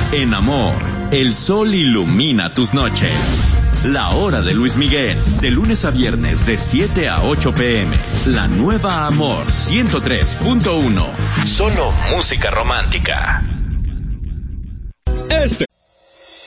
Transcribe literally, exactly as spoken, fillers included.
En Amor, el sol ilumina tus noches. La hora de Luis Miguel, de lunes a viernes de siete a ocho pm. La nueva Amor ciento tres punto uno. Solo música romántica. Este